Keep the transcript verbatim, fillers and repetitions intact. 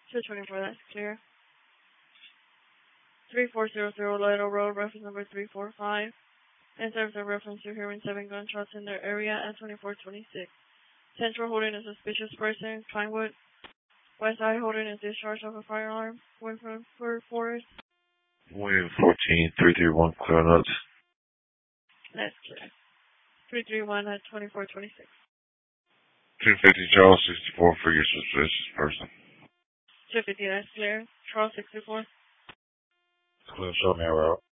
two twenty-four, that's clear. three four zero zero Lido Road, reference number three four five. And serves a reference to hearing seven gunshots in their area at twenty-four twenty-six. Central holding a suspicious person. Pinewood. West Side holding a discharge of a firearm. Winford Forest. William fourteen, three three one, clear nuts. That's clear. three three one at twenty-four twenty-six. two fifty Charles sixty-four for your suspicious person. two fifty, that's clear. Charles sixty-four. Clear, show me a route.